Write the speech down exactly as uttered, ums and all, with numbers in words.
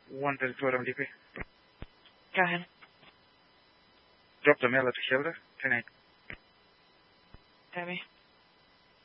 one thirty-two M D P. Go ahead. Drop the mail at the shelter. Can I? Debbie.